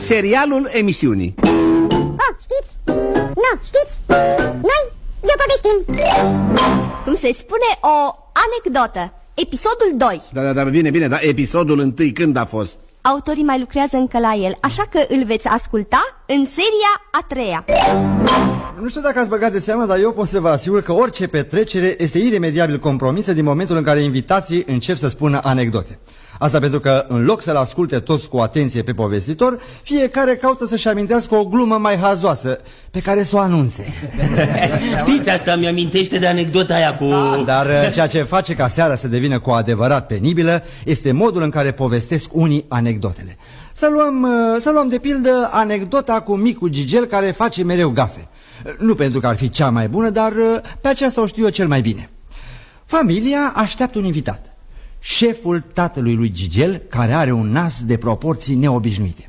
serialul emisiunii. Oh, știți? Nu, știți? Noi le povestim. Cum se spune, o anecdotă. Episodul 2. Da, bine, dar episodul 1 când a fost? Autorii mai lucrează încă la el, așa că îl veți asculta în seria a 3-a. Nu știu dacă ați băgat de seamă, dar eu pot să vă asigur că orice petrecere este iremediabil compromisă din momentul în care invitații încep să spună anecdote. Asta pentru că, în loc să-l asculte toți cu atenție pe povestitor, fiecare caută să-și amintească o glumă mai hazoasă pe care să o anunțe. Știți, asta mi-amintește de anecdota aia cu... Dar ceea ce face ca seara să devină cu adevărat penibilă este modul în care povestesc unii anecdotele. Să luăm de pildă anecdota cu micul Gigel care face mereu gafe. Nu pentru că ar fi cea mai bună, dar pe aceasta o știu eu cel mai bine. Familia așteaptă un invitat. Șeful tatălui lui Gigel, care are un nas de proporții neobișnuite.